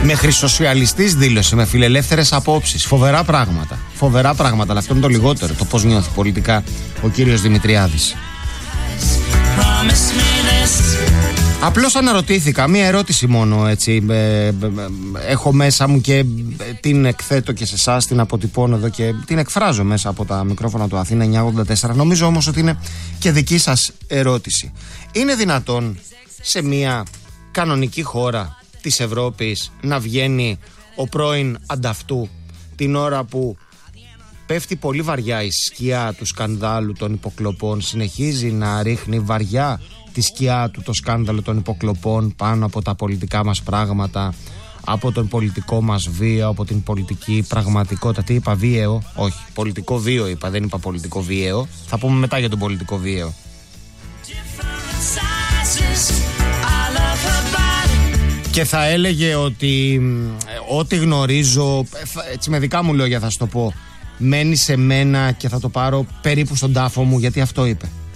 Μέχρι σοσιαλιστής δήλωσε, με φιλελεύθερες απόψεις. Φοβερά πράγματα. Φοβερά πράγματα, αλλά αυτό είναι το λιγότερο. Το πώς νιώθει πολιτικά ο κύριος Δημητριάδης. Απλώς αναρωτήθηκα, μία ερώτηση μόνο, έτσι. Έχω μέσα μου και την εκθέτω και σε εσάς, την αποτυπώνω εδώ και την εκφράζω μέσα από τα μικρόφωνα του Αθήνα 984. Νομίζω όμως ότι είναι και δική σας ερώτηση. Είναι δυνατόν σε μία κανονική χώρα της Ευρώπης να βγαίνει ο πρώην ανταυτού την ώρα που πέφτει πολύ βαριά η σκιά του σκανδάλου των υποκλοπών, συνεχίζει να ρίχνει βαριά τη σκιά του το σκάνδαλο των υποκλοπών πάνω από τα πολιτικά μας πράγματα, από τον πολιτικό μας βίο, από την πολιτική πραγματικότητα. Τι είπα, βίαιο? Όχι, πολιτικό βίο είπα, δεν είπα πολιτικό βίαιο. Θα πούμε μετά για τον πολιτικό βίαιο. Και θα έλεγε ότι ό,τι γνωρίζω, έτσι με δικά μου λόγια θα σου το πω, μένει σε μένα και θα το πάρω περίπου στον τάφο μου, γιατί αυτό είπε.